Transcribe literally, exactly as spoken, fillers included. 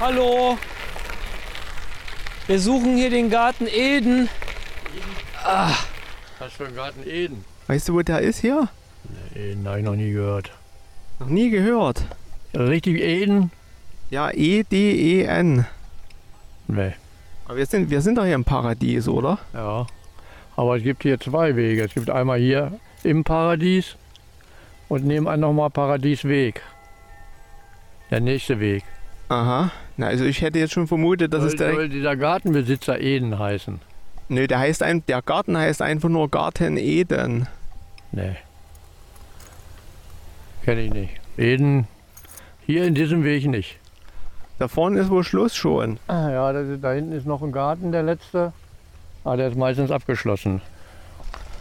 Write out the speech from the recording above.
Hallo. Wir suchen hier den Garten Eden. Ah. Was für ein Garten Eden? Weißt du, wo der ist hier? Eden habe ich noch nie gehört. Noch nie gehört. Richtig Eden? Ja, E D E N. Nee. Aber wir sind, wir sind doch hier im Paradies, oder? Ja. Aber es gibt hier zwei Wege. Es gibt einmal hier im Paradies und nebenan nochmal Paradiesweg. Der nächste Weg. Aha. Na, also ich hätte jetzt schon vermutet, dass soll, es direkt... soll dieser Gartenbesitzer Eden heißen? Nö, der heißt ein, der Garten heißt einfach nur Garten Eden. Nee. Kenne ich nicht. Eden, hier in diesem Weg nicht. Da vorne ist wohl Schluss schon. Ah, ja, das ist, da hinten ist noch ein Garten, der letzte. Ah, der ist meistens abgeschlossen.